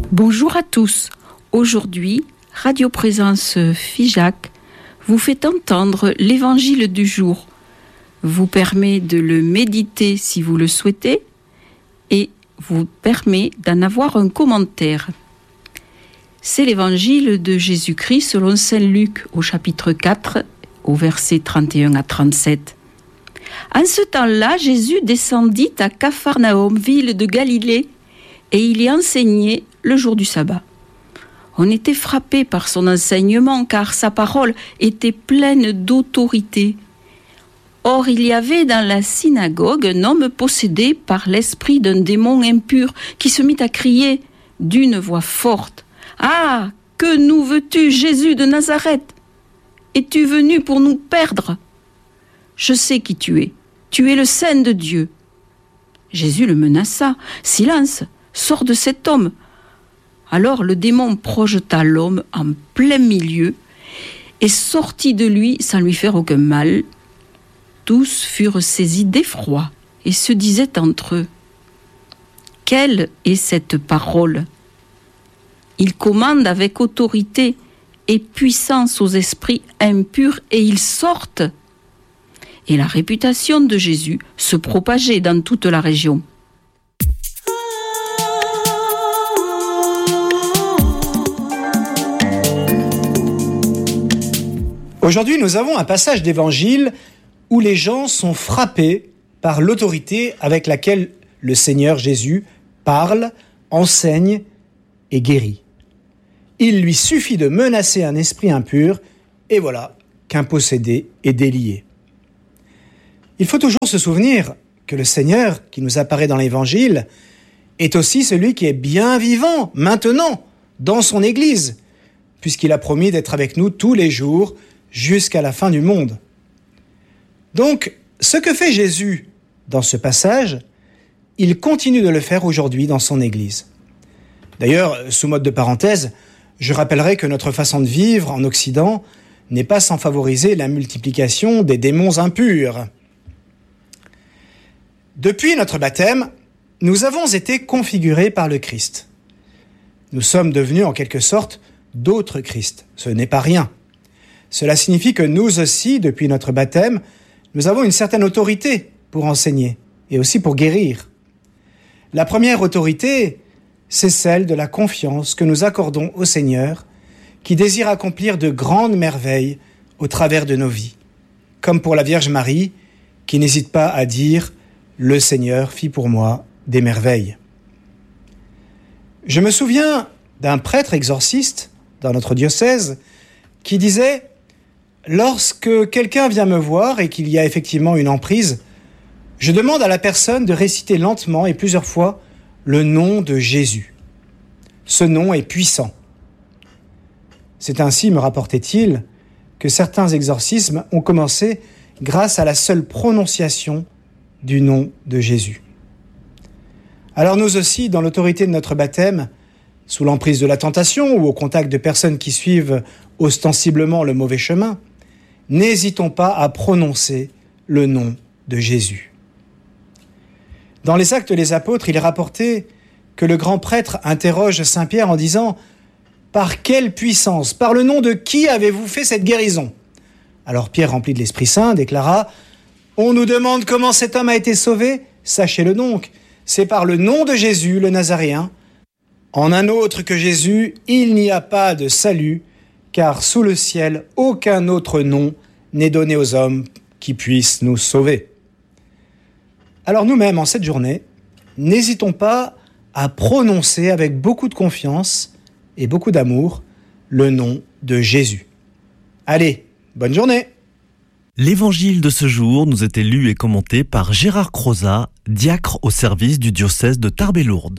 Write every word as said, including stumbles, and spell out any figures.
Bonjour à tous. Aujourd'hui, Radio Présence Figeac vous fait entendre l'évangile du jour, vous permet de le méditer si vous le souhaitez et vous permet d'en avoir un commentaire. C'est l'évangile de Jésus-Christ selon saint Luc au chapitre quatre, au verset trente et un à trente-sept. En ce temps-là, Jésus descendit à Capharnaüm, ville de Galilée, et il y enseignait le jour du sabbat. On était frappé par son enseignement, car sa parole était pleine d'autorité. Or, il y avait dans la synagogue un homme possédé par l'esprit d'un démon impur qui se mit à crier d'une voix forte : « Ah, que nous veux-tu, Jésus de Nazareth ? Es-tu venu pour nous perdre ? Je sais qui tu es. Tu es le Saint de Dieu. » Jésus le menaça. « Silence, sors de cet homme. » Alors le démon projeta l'homme en plein milieu et sortit de lui sans lui faire aucun mal. Tous furent saisis d'effroi et se disaient entre eux : « Quelle est cette parole ? Il commande avec autorité et puissance aux esprits impurs et ils sortent. » Et la réputation de Jésus se propageait dans toute la région. Aujourd'hui, nous avons un passage d'évangile où les gens sont frappés par l'autorité avec laquelle le Seigneur Jésus parle, enseigne et guérit. Il lui suffit de menacer un esprit impur et voilà qu'un possédé est délié. Il faut toujours se souvenir que le Seigneur qui nous apparaît dans l'Évangile est aussi celui qui est bien vivant maintenant dans son Église, puisqu'il a promis d'être avec nous tous les jours jusqu'à la fin du monde. Donc, ce que fait Jésus dans ce passage, il continue de le faire aujourd'hui dans son Église. D'ailleurs, sous mode de parenthèse, je rappellerai que notre façon de vivre en Occident n'est pas sans favoriser la multiplication des démons impurs. Depuis notre baptême, nous avons été configurés par le Christ. Nous sommes devenus en quelque sorte d'autres Christ. Ce n'est pas rien. Cela signifie que nous aussi, depuis notre baptême, nous avons une certaine autorité pour enseigner et aussi pour guérir. La première autorité, c'est celle de la confiance que nous accordons au Seigneur, qui désire accomplir de grandes merveilles au travers de nos vies. Comme pour la Vierge Marie, qui n'hésite pas à dire « Le Seigneur fit pour moi des merveilles ». Je me souviens d'un prêtre exorciste dans notre diocèse qui disait « Lorsque quelqu'un vient me voir et qu'il y a effectivement une emprise, je demande à la personne de réciter lentement et plusieurs fois le nom de Jésus. Ce nom est puissant. » C'est ainsi, me rapportait-il, que certains exorcismes ont commencé grâce à la seule prononciation du nom de Jésus. Alors nous aussi, dans l'autorité de notre baptême, sous l'emprise de la tentation ou au contact de personnes qui suivent ostensiblement le mauvais chemin, n'hésitons pas à prononcer le nom de Jésus. Dans les Actes des Apôtres, il est rapporté que le grand prêtre interroge Saint Pierre en disant « Par quelle puissance, par le nom de qui avez-vous fait cette guérison ?» Alors Pierre, rempli de l'Esprit Saint, déclara « On nous demande comment cet homme a été sauvé ? Sachez-le donc, c'est par le nom de Jésus, le Nazaréen. En un autre que Jésus, il n'y a pas de salut, car sous le ciel, aucun autre nom n'est donné aux hommes qui puissent nous sauver. » Alors nous-mêmes, en cette journée, n'hésitons pas à prononcer avec beaucoup de confiance et beaucoup d'amour le nom de Jésus. Allez, bonne journée! L'évangile de ce jour nous était lu et commenté par Gérard Crozat, diacre au service du diocèse de Tarbes-et-Lourdes.